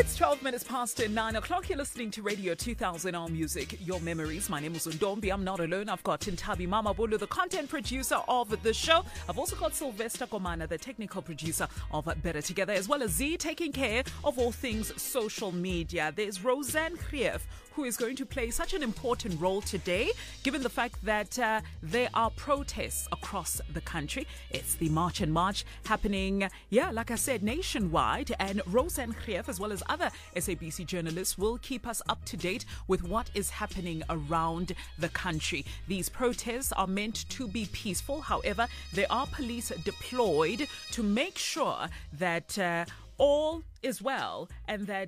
It's 12 minutes past 9 o'clock. You're listening to Radio 2000 All Music, Your Memories. My name is Undombi. I'm not alone. I've got Tintabi Mamabolo, the content producer of the show. I've also got Sylvester Komana, the technical producer of Better Together, as well as Z, taking care of all things social media. There's Roseanne Krief, who is going to play such an important role today, given the fact that there are protests across the country. It's the March and March happening, like I said, nationwide. And Roseanne Krief, as well as other SABC journalists, will keep us up to date with what is happening around the country. These protests are meant to be peaceful. However, there are police deployed to make sure that all is well, and that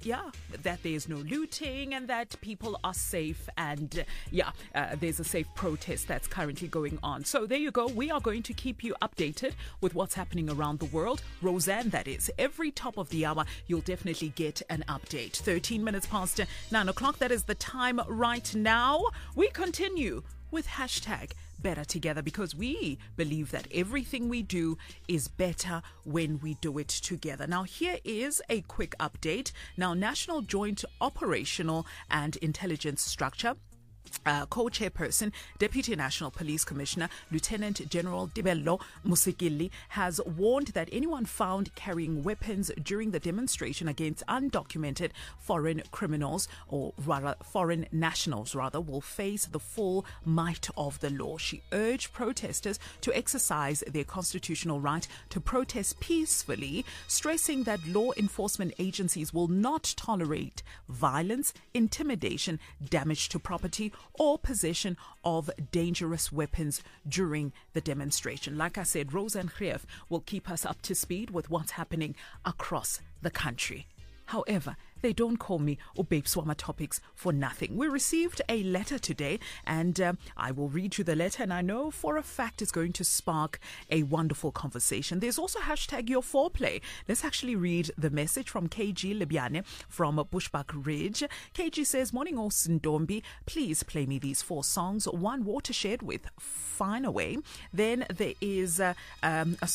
that there's no looting, and that people are safe, and there's a safe protest that's currently going on. So there you go. We are going to keep you updated with what's happening around the world. Roseanne, that is. Every top of the hour, you'll definitely get an update. 13 minutes past 9 o'clock. That is the time right now. We continue with hashtag Better Together, because we believe that everything we do is better when we do it together. Now, here is a quick update. Now, National Joint Operational and Intelligence Structure co-chairperson, Deputy National Police Commissioner, Lieutenant General Tebello Musikili, has warned that anyone found carrying weapons during the demonstration against undocumented foreign criminals, or rather foreign nationals rather, will face the full might of the law. She urged protesters to exercise their constitutional right to protest peacefully, stressing that law enforcement agencies will not tolerate violence, intimidation, damage to property, or possession of dangerous weapons during the demonstration. Like I said, Roseanne Krief will keep us up to speed with what's happening across the country. However, they don't call me Ubabe Swama Topics for nothing. We received a letter today, and I will read you the letter, and I know for a fact it's going to spark a wonderful conversation. There's also hashtag Your Foreplay. Let's actually read the message from KG Libyane from Bushbuck Ridge. KG says, "Morning, Osundombi. Please play me these 4 songs. One, Watershed with Fine Away. Then there is a